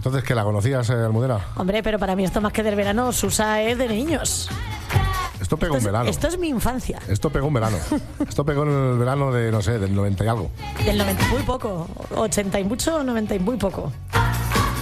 Entonces, ¿que la conocías, Almudena? Hombre, pero para mí esto más que del verano, Susa es de niños. Esto pegó un verano. Esto es mi infancia. Esto pegó un verano. Esto pegó en el verano de, no sé, del 90 y algo. Del 90 y muy poco. 80 y mucho, 90 y muy poco.